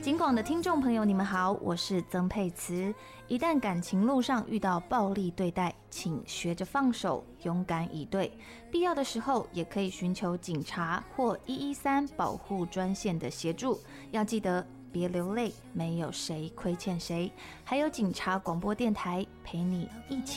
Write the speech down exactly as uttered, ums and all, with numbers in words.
警广的听众朋友，你们好，我是曾沛慈。一旦感情路上遇到暴力对待，请学着放手，勇敢以对。必要的时候，也可以寻求警察或一一三保护专线的协助。要记得别流泪，没有谁亏欠谁。还有警察广播电台陪你一起